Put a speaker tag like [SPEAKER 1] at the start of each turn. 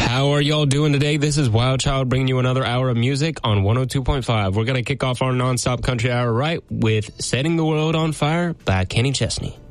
[SPEAKER 1] How are y'all doing today? This is Wild Child bringing you another hour of music on 102.5. We're going to kick off our nonstop country hour right with Setting the World on Fire by Kenny Chesney.